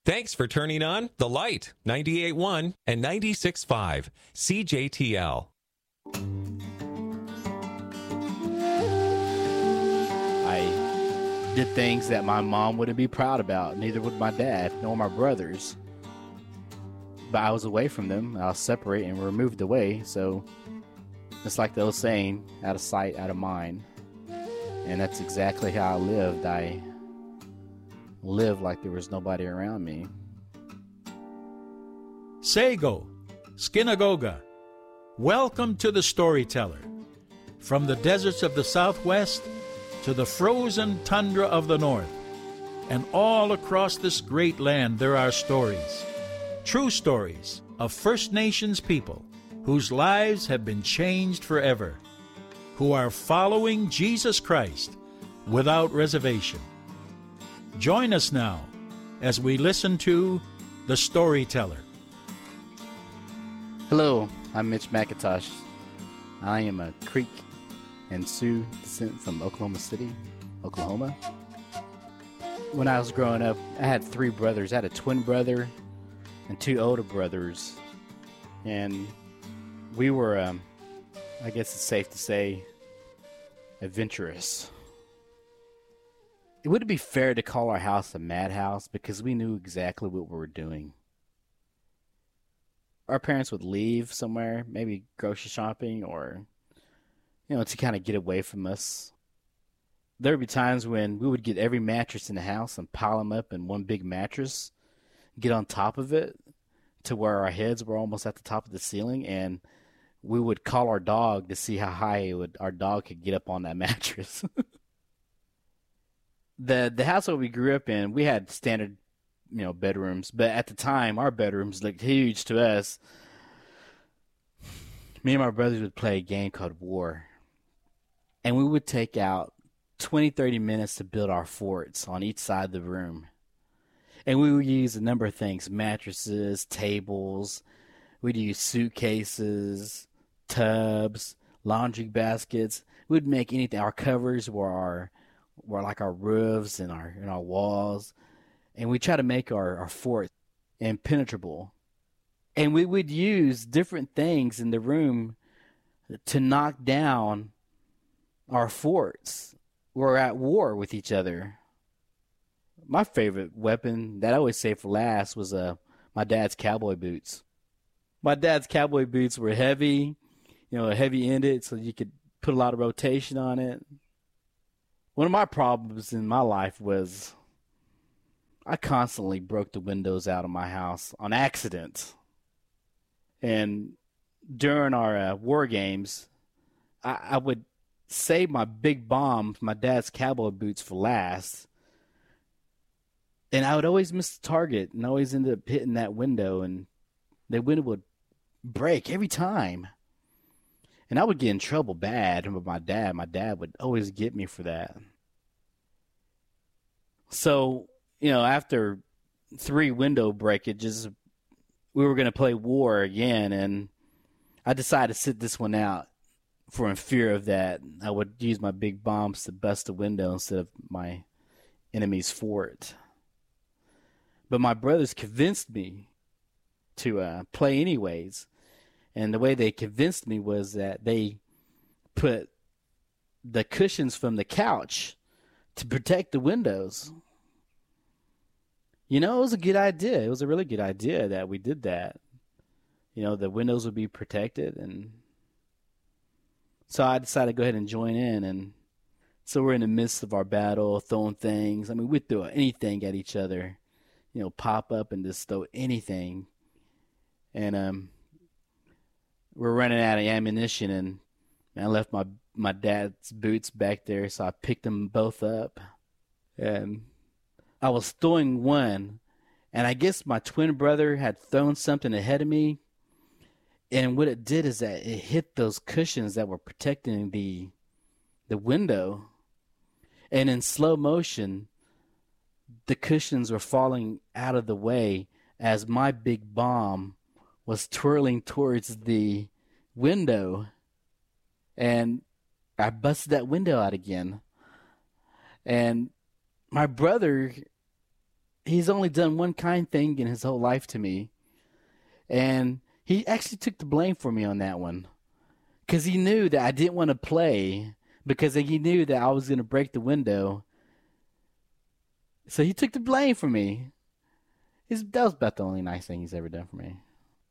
Thanks for turning on The Light, 98.1 and 96.5 CJTL. I did things that my mom wouldn't be proud about. Neither would my dad, nor my brothers. But I was away from them. I was separate and removed away. So it's like the old saying, out of sight, out of mind. And that's exactly how I lived. I lived like there was nobody around me. Sago, Skinagoga, welcome to the Storyteller. From the deserts of the Southwest to the frozen tundra of the North, and all across this great land there are stories, true stories of First Nations people whose lives have been changed forever, who are following Jesus Christ without reservation. Join us now as we listen to The Storyteller. Hello, I'm Mitch McIntosh. I am a Creek and Sioux descent from Oklahoma City, Oklahoma. When I was growing up, I had 3 brothers. I had a twin brother and 2 older brothers. And we were, I guess it's safe to say, adventurous. It wouldn't be fair to call our house a madhouse because we knew exactly what we were doing. Our parents would leave somewhere, maybe grocery shopping or, to kind of get away from us. There would be times when we would get every mattress in the house and pile them up in one big mattress, get on top of it to where our heads were almost at the top of the ceiling, and we would call our dog to see how high our dog could get up on that mattress. The house that we grew up in, we had standard, bedrooms, but at the time, our bedrooms looked huge to us. Me and my brothers would play a game called War, and we would take out 20, 30 minutes to build our forts on each side of the room. And we would use a number of things, mattresses, tables, we'd use suitcases, tubs, laundry baskets. We'd make anything. Our covers were like our roofs and our walls. And we try to make our fort impenetrable. And we would use different things in the room to knock down our forts. We're at war with each other. My favorite weapon that I always save for last was my dad's cowboy boots. My dad's cowboy boots were heavy, heavy-ended, so you could put a lot of rotation on it. One of my problems in my life was I constantly broke the windows out of my house on accident. And during our war games, I would save my big bombs, my dad's cowboy boots, for last. And I would always miss the target and always end up hitting that window, and the window would break every time. And I would get in trouble bad with my dad. My dad would always get me for that. So, after 3 window breakages, we were going to play War again, and I decided to sit this one out for in fear of that. I would use my big bombs to bust the window instead of my enemy's fort. But my brothers convinced me to play anyways. And the way they convinced me was that they put the cushions from the couch to protect the windows. It was a good idea. It was a really good idea that we did that. The windows would be protected. And so I decided to go ahead and join in. And so we're in the midst of our battle, throwing things. We'd throw anything at each other. Pop up and just throw anything. And we're running out of ammunition, and I left my dad's boots back there, so I picked them both up. And I was throwing one, and I guess my twin brother had thrown something ahead of me. And what it did is that it hit those cushions that were protecting the window. And in slow motion, the cushions were falling out of the way as my big bomb was twirling towards the window. And I busted that window out again. And my brother, he's only done one kind thing in his whole life to me. And he actually took the blame for me on that one. Because he knew that I didn't want to play, because he knew that I was going to break the window. So he took the blame for me. That was about the only nice thing he's ever done for me.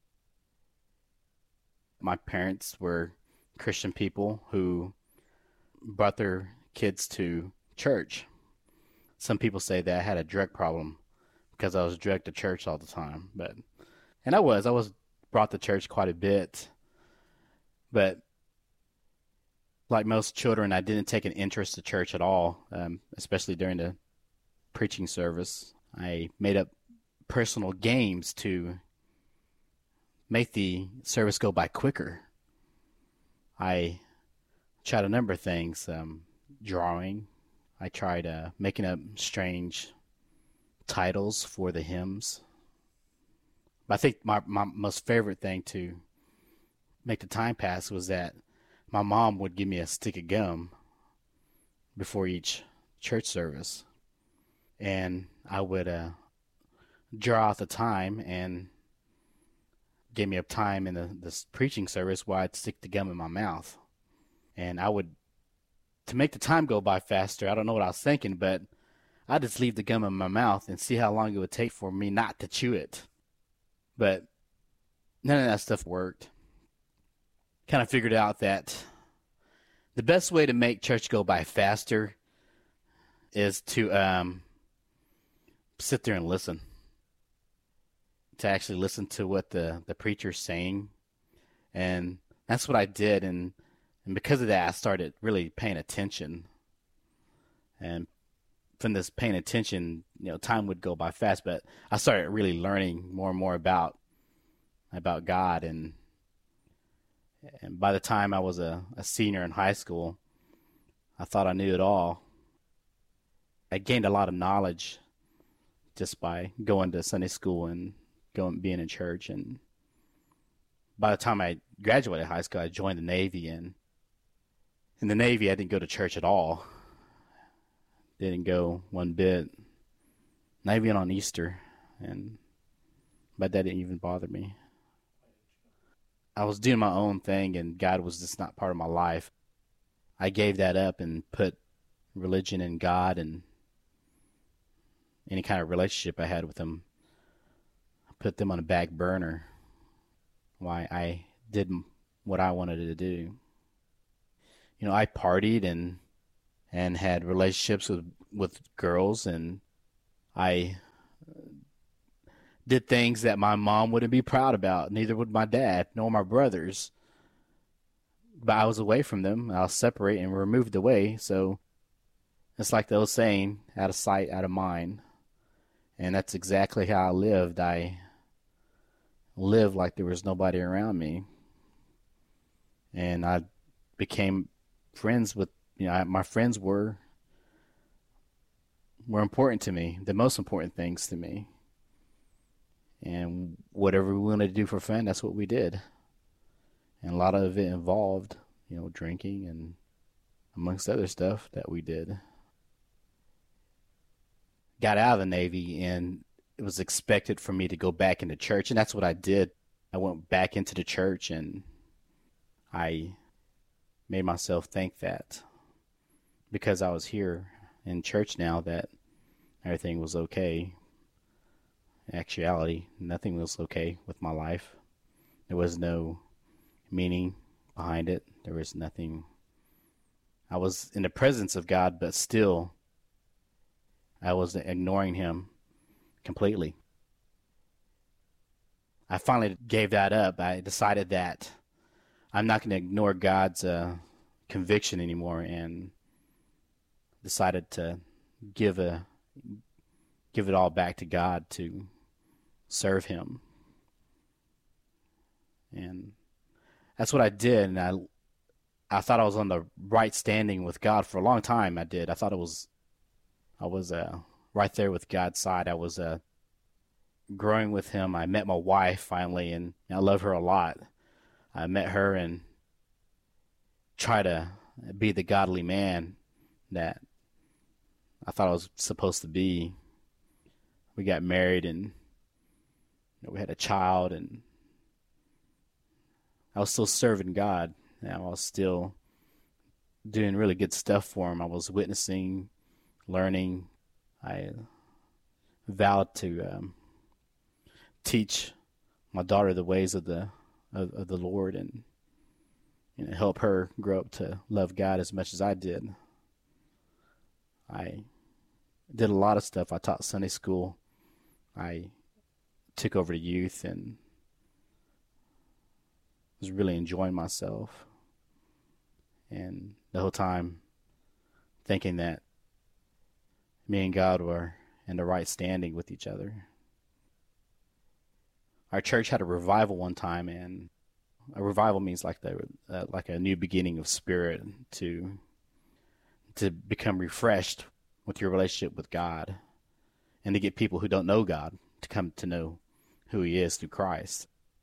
My parents were Christian people who brought their kids to church. Some people say that I had a drug problem because I was dragged to church all the time. And I was brought to church quite a bit. But like most children, I didn't take an interest to church at all, especially during the preaching service. I made up personal games to make the service go by quicker. I tried a number of things, drawing. I tried making up strange titles for the hymns. But I think my most favorite thing to make the time pass was that my mom would give me a stick of gum before each church service. And I would draw out the time and gave me a time in this preaching service where I'd stick the gum in my mouth. And I would, to make the time go by faster, I don't know what I was thinking, but I'd just leave the gum in my mouth and see how long it would take for me not to chew it. But none of that stuff worked. Kind of figured out that the best way to make church go by faster is to sit there and listen. To actually listen to what the preacher's saying. And that's what I did. And because of that, I started really paying attention. And from this paying attention, time would go by fast. But I started really learning more and more about God. And by the time I was a senior in high school, I thought I knew it all. I gained a lot of knowledge just by going to Sunday school and being in church. And by the time I graduated high school, I joined the Navy. And in the Navy, I didn't go to church at all. Didn't go one bit. Not even on Easter. But that didn't even bother me. I was doing my own thing, and God was just not part of my life. I gave that up and put religion and God and any kind of relationship I had with Him, I put them on a back burner while I did what I wanted to do. I partied and had relationships with girls, and I did things that my mom wouldn't be proud about. Neither would my dad, nor my brothers. But I was away from them. I was separated and removed away. So it's like the old saying, out of sight, out of mind. And that's exactly how I lived. I lived like there was nobody around me. And I became friends with, my friends were important to me, the most important things to me. And whatever we wanted to do for fun, that's what we did. And a lot of it involved, drinking and amongst other stuff that we did. Got out of the Navy, and it was expected for me to go back into church, and that's what I did. I went back into the church, and I made myself think that because I was here in church now that everything was okay. In actuality, nothing was okay with my life. There was no meaning behind it. There was nothing. I was in the presence of God, but still I was ignoring Him completely. I finally gave that up. I decided that I'm not going to ignore God's conviction anymore, and decided to give it all back to God to serve Him. And that's what I did. And I thought I was on the right standing with God for a long time. I did. I thought I was right there with God's side. I was growing with Him. I met my wife finally, and I love her a lot. I met her and tried to be the godly man that I thought I was supposed to be. we got married and we had a child, and I was still serving God. And I was still doing really good stuff for him. I was witnessing, learning. I vowed to teach my daughter the ways of the Lord, and help her grow up to love God as much as I did. I did a lot of stuff. I taught Sunday school. I took over the youth and was really enjoying myself. And the whole time thinking that me and God were in the right standing with each other. Our church had a revival one time, and a revival means like a new beginning of spirit, to become refreshed with your relationship with God, and to get people who don't know God to come to know who he is through Christ.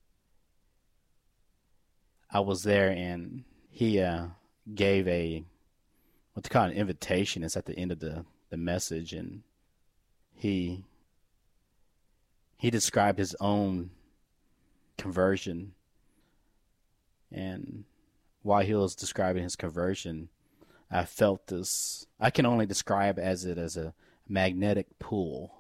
I was there, and he gave what they call an invitation. It's at the end of the message, and he described his own conversion. And while he was describing his conversion, I felt this, I can only describe it as a magnetic pull.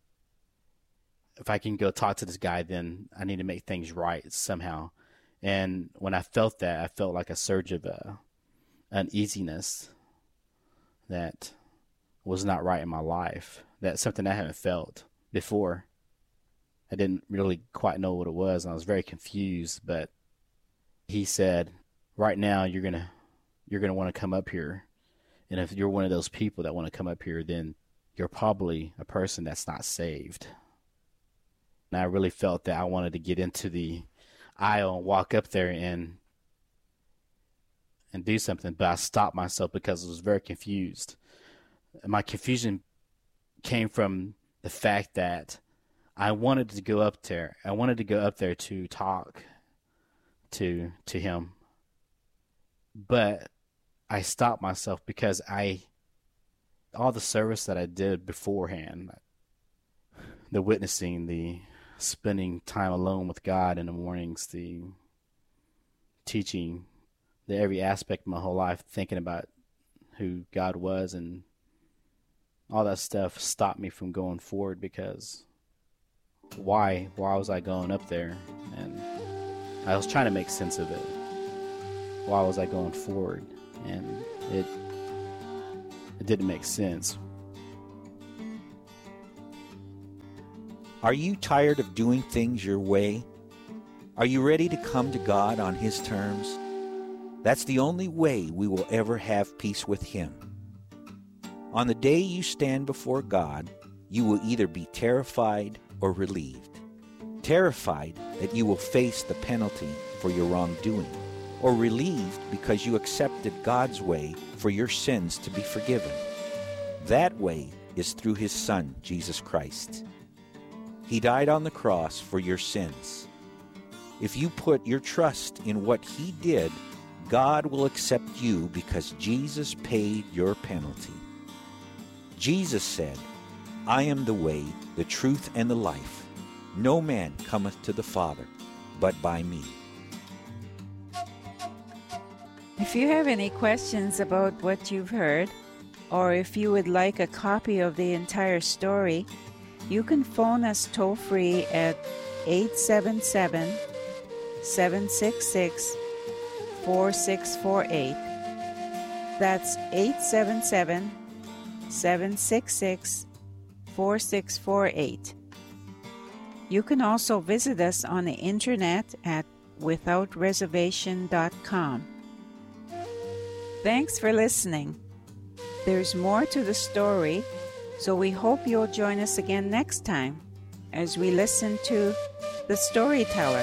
If I can go talk to this guy, then I need to make things right somehow. And when I felt that, I felt like a surge of uneasiness that was not right in my life. That's something I haven't felt before. I didn't really quite know what it was, and I was very confused. But he said, right now you're gonna want to come up here, and if you're one of those people that want to come up here, then you're probably a person that's not saved. And I really felt that I wanted to get into the aisle and walk up there and do something, but I stopped myself because I was very confused. And my confusion came from the fact that I wanted to go up there. I wanted to go up there to talk to him, but I stopped myself because all the service that I did beforehand, the witnessing, the spending time alone with God in the mornings, the teaching, the every aspect of my whole life, thinking about who God was, and all that stuff stopped me from going forward. Because why was I going up there? And I was trying to make sense of it. Why was I going forward? And it didn't make sense. Are you tired of doing things your way? Are you ready to come to God on his terms? That's the only way we will ever have peace with him. On the day you stand before God, you will either be terrified or relieved. Terrified that you will face the penalty for your wrongdoing, or relieved because you accepted God's way for your sins to be forgiven. That way is through his Son, Jesus Christ. He died on the cross for your sins. If you put your trust in what he did, God will accept you because Jesus paid your penalty. Jesus said, I am the way, the truth, and the life. No man cometh to the Father but by me. If you have any questions about what you've heard, or if you would like a copy of the entire story, you can phone us toll-free at 877-766-4648. That's 877-766-4648. You can also visit us on the internet at withoutreservation.com. Thanks for listening. There's more to the story, so we hope you'll join us again next time as we listen to The Storyteller.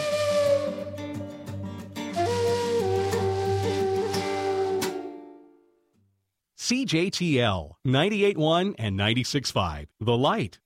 CJTL 98.1 and 96.5, The Light.